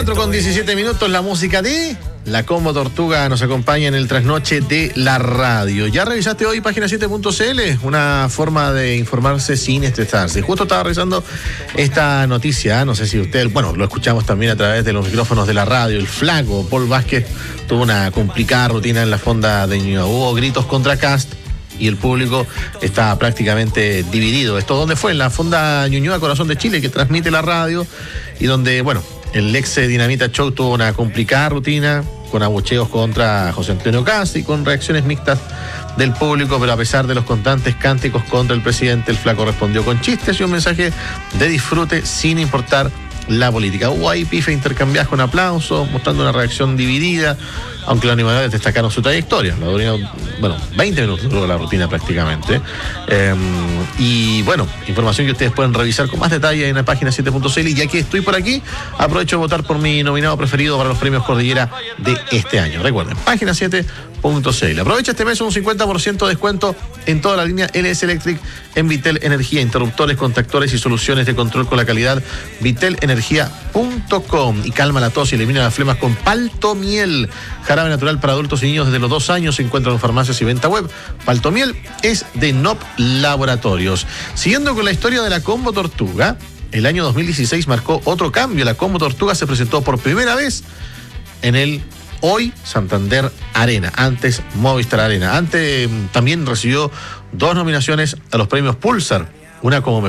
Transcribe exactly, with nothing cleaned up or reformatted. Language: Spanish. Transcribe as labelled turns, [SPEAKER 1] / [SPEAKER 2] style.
[SPEAKER 1] cuatro con diecisiete minutos, la música de La Combo Tortuga nos acompaña en el trasnoche de la radio. ¿Ya revisaste hoy página siete punto c l? Una forma de informarse sin estresarse. Justo estaba revisando esta noticia, no sé si usted, bueno, lo escuchamos también a través de los micrófonos de la radio. El flaco Paul Vázquez tuvo una complicada rutina en la fonda de Ñuñoa. Hubo gritos contra Kast y el público está prácticamente dividido. ¿Esto dónde fue? En la fonda Ñuñoa Corazón de Chile, que transmite la radio y donde, bueno, el ex Dinamita Show tuvo una complicada rutina con abucheos contra José Antonio Kast y con reacciones mixtas del público, pero a pesar de los constantes cánticos contra el presidente, el flaco respondió con chistes y un mensaje de disfrute sin importar la política. Hubo ahí pife intercambiadas con aplausos, mostrando una reacción dividida, aunque los animadores destacaron su trayectoria. La duró, bueno, veinte minutos duró la rutina prácticamente. Eh, y bueno, información que ustedes pueden revisar con más detalle en la página siete punto c l. Y ya que estoy por aquí, aprovecho de votar por mi nominado preferido para los premios Cordillera de este año. Recuerden, página siete punto c l. Aprovecha este mes un cincuenta por ciento de descuento en toda la línea L S Electric en Vitel Energía, interruptores, contactores y soluciones de control con la calidad. vitel energía punto com. Y calma la tos y elimina las flemas con Paltomiel, jarabe natural para adultos y niños desde los dos años. Se encuentra en farmacias y venta web. Paltomiel es de N O P Laboratorios. Siguiendo con la historia de la Combo Tortuga, el año dos mil dieciséis marcó otro cambio. La Combo Tortuga se presentó por primera vez en el hoy Santander Arena, antes Movistar Arena. Antes también recibió dos nominaciones a los premios Pulsar, una como